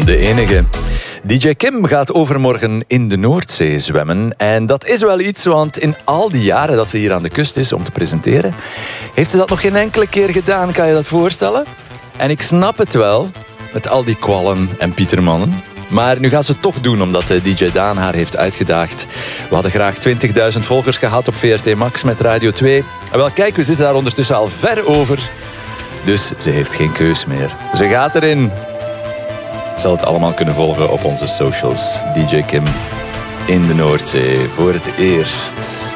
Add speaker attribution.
Speaker 1: de enige. DJ Kim gaat overmorgen in de Noordzee zwemmen. En dat is wel iets, want in al die jaren dat ze hier aan de kust is om te presenteren, heeft ze dat nog geen enkele keer gedaan, kan je dat voorstellen? En ik snap het wel, met al die kwallen en pietermannen. Maar nu gaat ze het toch doen, omdat DJ Daan haar heeft uitgedaagd. We hadden graag 20.000 volgers gehad op VRT Max met Radio 2. En wel, kijk, we zitten daar ondertussen al ver over. Dus ze heeft geen keus meer. Ze gaat erin. Je zal het allemaal kunnen volgen op onze socials. DJ Kim in de Noordzee voor het eerst.